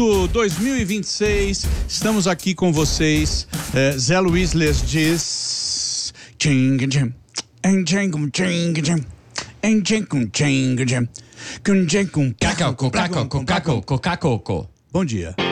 2026, estamos aqui com vocês. Zé Luiz les diz. Bom dia.